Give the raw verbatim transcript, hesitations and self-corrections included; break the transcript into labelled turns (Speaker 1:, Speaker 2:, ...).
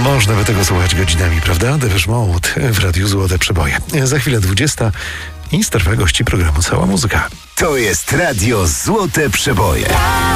Speaker 1: Można by tego słuchać godzinami, prawda? Depeche Mode w Radiu Złote Przeboje. Za chwilę dwudziesta i sterwa gości programu Cała Muzyka.
Speaker 2: To jest Radio Złote Przeboje.